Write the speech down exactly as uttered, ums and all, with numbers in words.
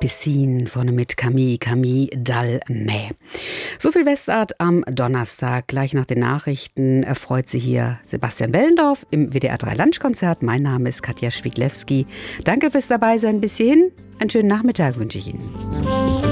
Piscine, vorne mit Camille, Camille Dalmay. So viel Westart am Donnerstag. Gleich nach den Nachrichten erfreut Sie hier Sebastian Wellendorf im W D R drei Lunchkonzert. Mein Name ist Katja Schwiglewski. Danke fürs Dabeisein bis hierhin. Einen schönen Nachmittag wünsche ich Ihnen.